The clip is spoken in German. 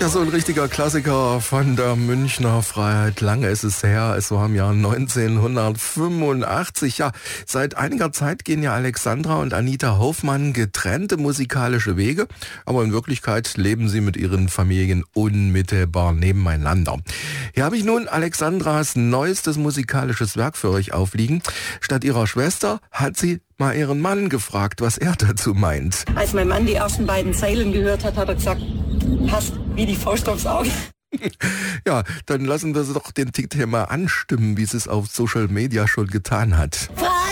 Ja, so ein richtiger Klassiker von der Münchner Freiheit. Lange ist es her, es war im Jahr 1985. Ja, seit einiger Zeit gehen ja Alexandra und Anita Hoffmann getrennte musikalische Wege, aber in Wirklichkeit leben sie mit ihren Familien unmittelbar nebeneinander. Hier habe ich nun Alexandras neuestes musikalisches Werk für euch aufliegen. Statt ihrer Schwester hat sie mal ihren Mann gefragt, was er dazu meint. Als mein Mann die ersten beiden Zeilen gehört hat, hat er gesagt, passt wie die Faust aufs Auge. Ja, dann lassen wir sie doch den Titel mal anstimmen, wie sie es auf Social Media schon getan hat.